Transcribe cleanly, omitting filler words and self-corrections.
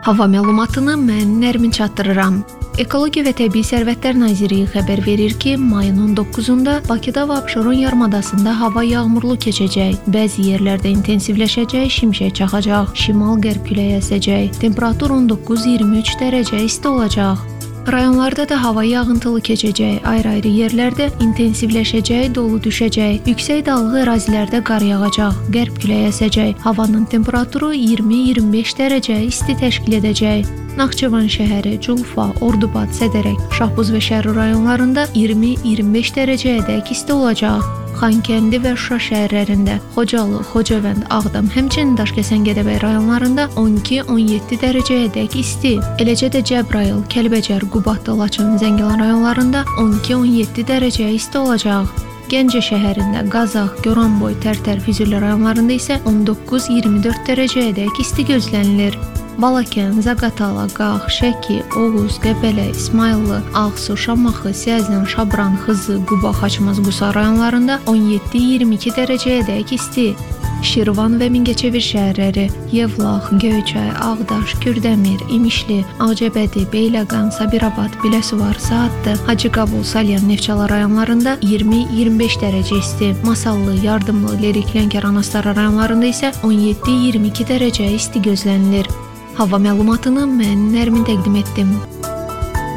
Hava məlumatını mən Nərmin çatdırıram. Ekologiya və Təbii Sərvətlər Nazirliyi xəbər verir ki, mayın 19-da Bakıda və Abşeron yarımadasında hava yağmurlu keçəcək. Bəzi yerlərdə intensivləşəcək, şimşək çaxacaq, şimal-qərb küləyi əsəcək. Temperatur 19-23 dərəcə isti olacaq. Rayonlarda da hava yağıntılı keçəcək, ayrı-ayrı yerlərdə intensivləşəcək, dolu düşəcək, yüksək dağlıq ərazilərdə qar yağacaq, qərb küləyi əsəcək, havanın temperaturu 20-25 dərəcə isti təşkil edəcək. Naxçıvan şəhəri, Culfa, Ordubad, Sədərək, Şahbuz və Şərur rayonlarında 20-25 dərəcəyədək isti olacaq. Xankəndi və Şuşa şəhərlərində, Xocalı, Xocavənd, Ağdam, həmçinin Daşkəsən, Gədəbəy rayonlarında 12-17 dərəcəyədək isti. Eləcə də Cəbrayıl, Kəlbəcər, Qubadlı, Laçın, Zəngilan rayonlarında 12-17 dərəcə isti olacaq. Gəncə şəhərində, Qazax, Goranboy, Tərtər, Füzuli rayonlarında isə 19-24 dərəcəyədək isti gözlənilir. Balakən, Zaqatala, Qax, Şəki, Oğuz, Qəbələ, İsmayıllı, Ağsu, Şamaxı, Siyəzən, Şabran, Xızı, Quba, Xaçmaz, Qusa rayonlarında 17-22 dərəcəyədək isti. Şirvan və Mingəçevir şəhərləri, Yevlax, Göyçay, Ağdaş, Kürdəmir, İmişli, Ağcabədi, Beyləqan, Sabirabad, Biləsuvar, Saatlı, Hacıqabul, Salyan, Neftçala rayonlarında 20-25 dərəcə isti. Masallı, Yardımlı, Lerik, Lənkəran, Astara rayonlarında isə 17-22 dərəcə isti gözlənilir. Hava məlumatını mən Nərmin təqdim etdim.